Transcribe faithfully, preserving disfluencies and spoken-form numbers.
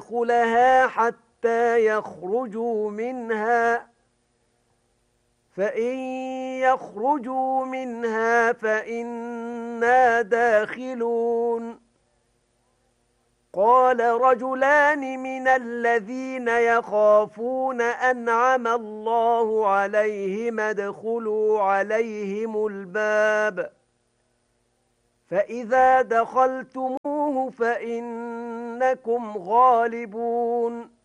ندخلها حتى يخرجوا منها فإن يخرجوا منها فإنا داخلون قال رجلان من الذين يخافون أنعم الله عليهم ادخلوا عليهم الباب فإذا دخلتموه فإنكم غالبون